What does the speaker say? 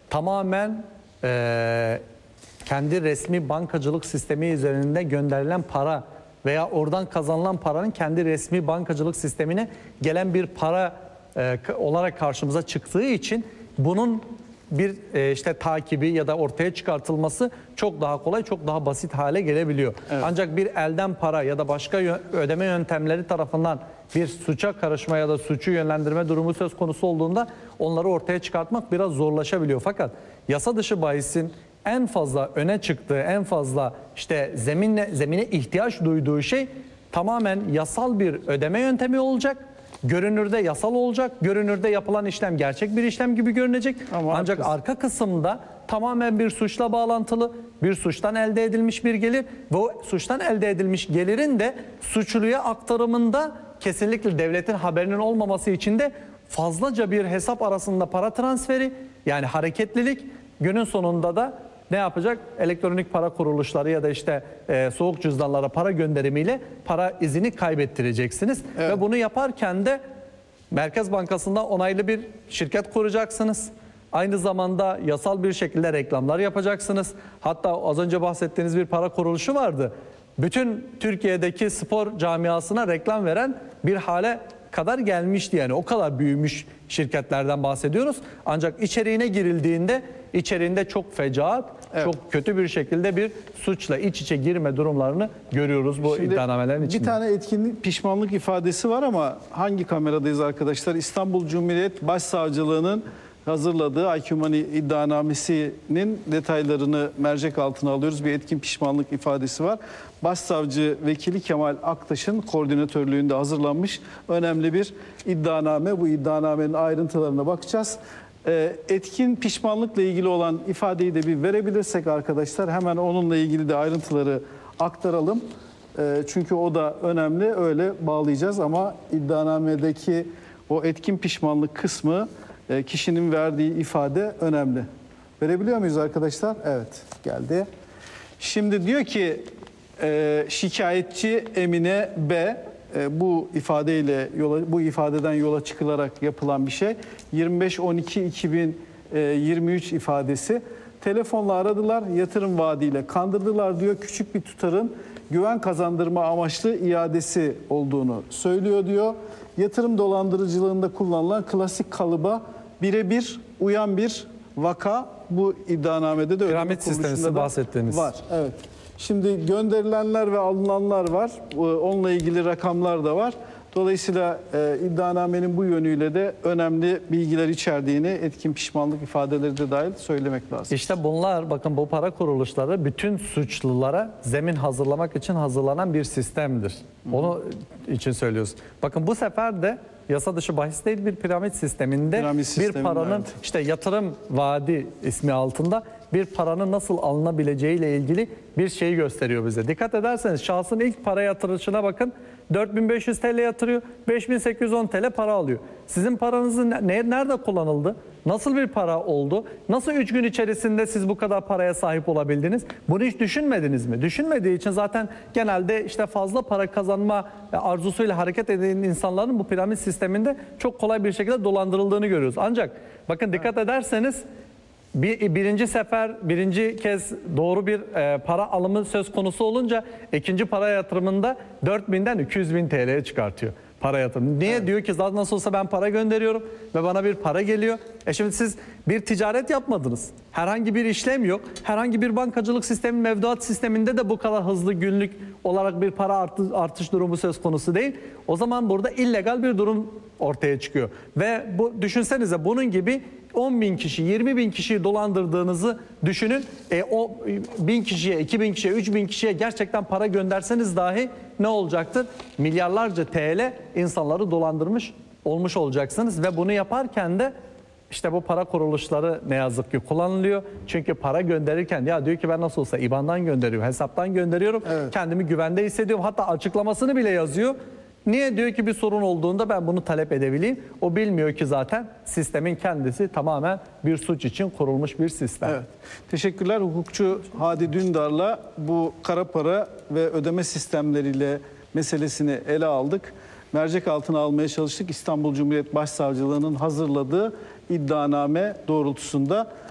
tamamen kendi resmi bankacılık sistemi üzerinde gönderilen para veya oradan kazanılan paranın kendi resmi bankacılık sistemine gelen bir para olarak karşımıza çıktığı için bunun bir işte takibi ya da ortaya çıkartılması çok daha kolay, çok daha basit hale gelebiliyor. Evet. Ancak bir elden para ya da başka ödeme yöntemleri tarafından bir suça karışma ya da suçu yönlendirme durumu söz konusu olduğunda onları ortaya çıkartmak biraz zorlaşabiliyor. Fakat yasa dışı bahisin en fazla öne çıktığı, en fazla işte zemine ihtiyaç duyduğu şey tamamen yasal bir ödeme yöntemi olacak. Görünürde yasal olacak, görünürde yapılan işlem gerçek bir işlem gibi görünecek. Ancak arka kısımda tamamen bir suçla bağlantılı, bir suçtan elde edilmiş bir gelir ve o suçtan elde edilmiş gelirin de suçluya aktarımında kesinlikle devletin haberinin olmaması için de fazlaca bir hesap arasında para transferi, yani hareketlilik, günün sonunda da ne yapacak? Elektronik para kuruluşları ya da işte soğuk cüzdanlara para gönderimiyle para izini kaybettireceksiniz. Evet. Ve bunu yaparken de Merkez Bankası'nda onaylı bir şirket kuracaksınız. Aynı zamanda yasal bir şekilde reklamlar yapacaksınız. Hatta az önce bahsettiğiniz bir para kuruluşu vardı. Bütün Türkiye'deki spor camiasına reklam veren bir hale kadar gelmişti, yani o kadar büyümüş şirketlerden bahsediyoruz. Ancak içeriğine girildiğinde içeriğinde çok fecaat, evet, çok kötü bir şekilde bir suçla iç içe girme durumlarını görüyoruz bu iddianamelerin içinde. Bir tane etkinlik pişmanlık ifadesi var ama hangi kameradayız arkadaşlar? İstanbul Cumhuriyet Başsavcılığı'nın hazırladığı IQ Money iddianamesinin detaylarını mercek altına alıyoruz. Bir etkin pişmanlık ifadesi var. Başsavcı Vekili Kemal Aktaş'ın koordinatörlüğünde hazırlanmış önemli bir iddianame. Bu iddianamenin ayrıntılarına bakacağız. Etkin pişmanlıkla ilgili olan ifadeyi de bir verebilirsek arkadaşlar, hemen onunla ilgili de ayrıntıları aktaralım. Çünkü o da önemli, öyle bağlayacağız ama iddianamedeki o etkin pişmanlık kısmı, kişinin verdiği ifade önemli. Verebiliyor muyuz arkadaşlar? Evet, geldi. Şimdi diyor ki şikayetçi Emine B, bu ifadeden yola çıkılarak yapılan bir şey. 25.12.2023 ifadesi. Telefonla aradılar, yatırım vaadiyle kandırdılar diyor. Küçük bir tutarın güven kazandırma amaçlı iadesi olduğunu söylüyor diyor. Yatırım dolandırıcılığında kullanılan klasik kalıba birebir uyan bir vaka, bu iddianamede de piramit sistemisi bahsettiğiniz var. Evet. Şimdi gönderilenler ve alınanlar var. Onunla ilgili rakamlar da var. Dolayısıyla iddianamenin bu yönüyle de önemli bilgiler içerdiğini, etkin pişmanlık ifadeleri de dahil söylemek lazım. İşte bunlar, bakın, bu para kuruluşları bütün suçlulara zemin hazırlamak için hazırlanan bir sistemdir. Onu için söylüyoruz. Bakın bu sefer de yasa dışı bahis değil, bir piramit sisteminde bir paranın, evet, işte yatırım vaadi ismi altında bir paranın nasıl alınabileceği ile ilgili bir şeyi gösteriyor bize. Dikkat ederseniz şahsın ilk para yatırışına bakın. 4.500 TL yatırıyor, 5.810 TL para alıyor. Sizin paranızın nerede kullanıldı? Nasıl bir para oldu? Nasıl 3 gün içerisinde siz bu kadar paraya sahip olabildiniz? Bunu hiç düşünmediniz mi? Düşünmediği için zaten genelde işte fazla para kazanma arzusuyla hareket eden insanların bu piramit sisteminde çok kolay bir şekilde dolandırıldığını görüyoruz. Ancak bakın, dikkat ederseniz birinci kez doğru bir para alımı söz konusu olunca ikinci para yatırımında 4.000'den 200.000 TL'ye çıkartıyor para yatırımı. Niye? Evet. Diyor ki zaten nasıl olsa ben para gönderiyorum ve bana bir para geliyor. Şimdi siz bir ticaret yapmadınız. Herhangi bir işlem yok. Herhangi bir bankacılık sistemi, mevduat sisteminde de bu kadar hızlı günlük olarak bir para artış durumu söz konusu değil. O zaman burada illegal bir durum ortaya çıkıyor. Ve bu, düşünsenize, bunun gibi 10.000 kişi, 20.000 kişiyi dolandırdığınızı düşünün. O 1.000 kişiye, 2.000 kişiye, 3.000 kişiye gerçekten para gönderseniz dahi ne olacaktır? Milyarlarca TL insanları dolandırmış olmuş olacaksınız ve bunu yaparken de işte bu para kuruluşları ne yazık ki kullanılıyor. Çünkü para gönderirken ya diyor ki ben nasıl olsa IBAN'dan gönderiyorum, hesaptan gönderiyorum. Evet. Kendimi güvende hissediyorum. Hatta açıklamasını bile yazıyor. Niye? Diyor ki bir sorun olduğunda ben bunu talep edebileyim. O bilmiyor ki zaten sistemin kendisi tamamen bir suç için kurulmuş bir sistem. Evet. Teşekkürler. Hukukçu Hadi Dündar'la bu kara para ve ödeme sistemleriyle meselesini ele aldık. Mercek altına almaya çalıştık. İstanbul Cumhuriyet Başsavcılığı'nın hazırladığı iddianame doğrultusunda